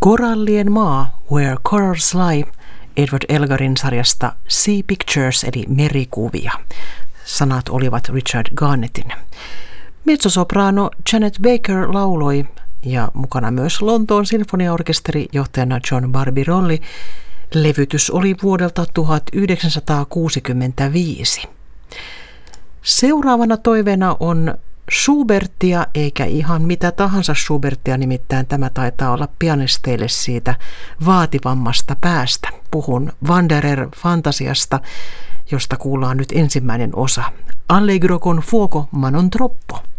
Korallien maa, Where Corals Lie, Edward Elgarin sarjasta Sea Pictures eli merikuvia. Sanat olivat Richard Garnettin. Mezzosoprano Janet Baker lauloi ja mukana myös Lontoon sinfoniaorkesteri johtajana John Barbirolli. Levytys oli vuodelta 1965. Seuraavana toiveena on Schubertia, eikä ihan mitä tahansa Schubertia, nimittäin tämä taitaa olla pianisteille siitä vaativammasta päästä. Puhun Wanderer-fantasiasta, josta kuullaan nyt ensimmäinen osa. Allegro con fuoco ma non troppo.